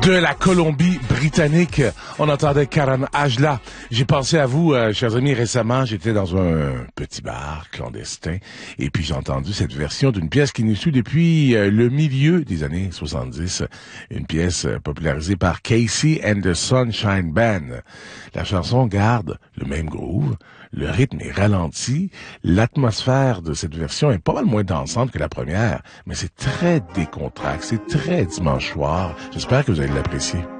de la Colombie-Britannique. On entendait Karen Ajla. J'ai pensé à vous, chers amis, récemment. J'étais dans un petit bar clandestin et puis j'ai entendu cette version d'une pièce qui nous suit depuis le milieu des années 70. Une pièce popularisée par Casey and the Sunshine Band. La chanson garde le même groove. Le rythme est ralenti. L'atmosphère de cette version est pas mal moins dansante que la première, mais c'est très décontracté, c'est très dimanche soir. J'espère que vous allez l'apprécier.